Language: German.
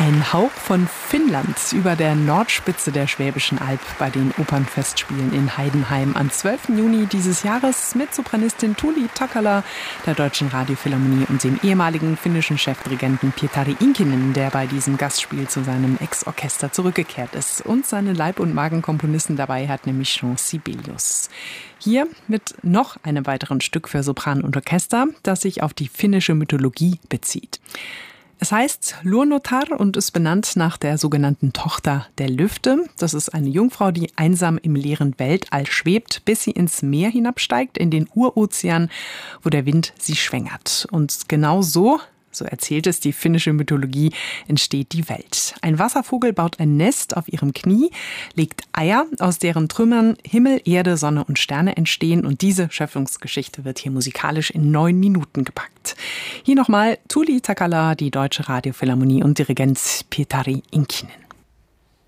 Ein Hauch von Finnland über der Nordspitze der Schwäbischen Alb bei den Opernfestspielen in Heidenheim am 12. Juni dieses Jahres mit Sopranistin Tuuli Takala, der Deutschen Radiophilharmonie und dem ehemaligen finnischen Chefdirigenten Pietari Inkinen, der bei diesem Gastspiel zu seinem Ex-Orchester zurückgekehrt ist. Und seine Leib- und Magenkomponisten dabei hat nämlich Jean Sibelius. Hier mit noch einem weiteren Stück für Sopran und Orchester, das sich auf die finnische Mythologie bezieht. Es heißt Luonnotar und ist benannt nach der sogenannten Tochter der Lüfte. Das ist eine Jungfrau, die einsam im leeren Weltall schwebt, bis sie ins Meer hinabsteigt, in den Urozean, wo der Wind sie schwängert. Und genau so erzählt es die finnische Mythologie, entsteht die Welt. Ein Wasservogel baut ein Nest auf ihrem Knie, legt Eier, aus deren Trümmern Himmel, Erde, Sonne und Sterne entstehen. Und diese Schöpfungsgeschichte wird hier musikalisch in 9 Minuten gepackt. Hier nochmal Tuuli Takala, die Deutsche Radiophilharmonie und Dirigent Pietari Inkinen.